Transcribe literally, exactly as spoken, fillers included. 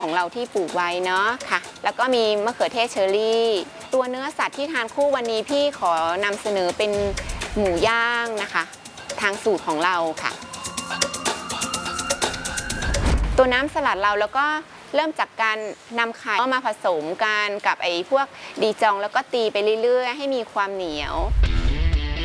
ของเราที่ปลูกไว้เนาะค่ะแล้วก็มีมะเขือเทศเชอรี่ตัวเนื้อสัตว์ที่ทานคู่วันนี้พี่ขอนำเสนอเป็นหมูย่างนะคะทางสูตรของเราค่ะตัวน้ำสลัดเราแล้วก็เริ่มจากการนำไข่มาผสมกันกับไอ้พวกดีจองแล้วก็ตีไปเรื่อยๆให้มีความเหนียว